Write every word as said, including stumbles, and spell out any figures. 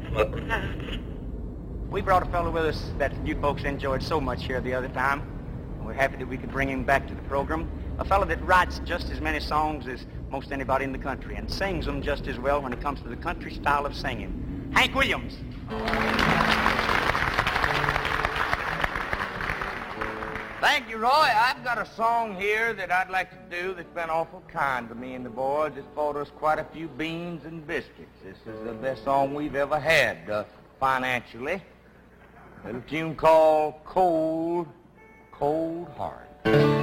We brought a fellow with us that you folks enjoyed so much here the other time. And we're happy that we could bring him back to the program. A fellow that writes just as many songs as most anybody in the country and sings them just as well when it comes to the country style of singing. Hank Williams. Thank you, Roy. I've got a song here that I'd like to do that's been awful kind to me and the boys. It's bought us quite a few beans and biscuits. This is the best song we've ever had uh, financially. A little tune called Cold, Cold Heart.